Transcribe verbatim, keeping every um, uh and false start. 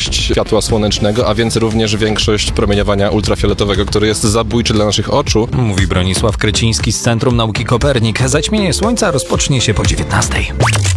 większość światła słonecznego, a więc również większość promieniowania ultrafioletowego, który jest zabójczy dla naszych oczu. Mówi Bronisław Kreciński z Centrum Nauki Kopernik. Zaćmienie Słońca rozpocznie się po dziewiętnastej.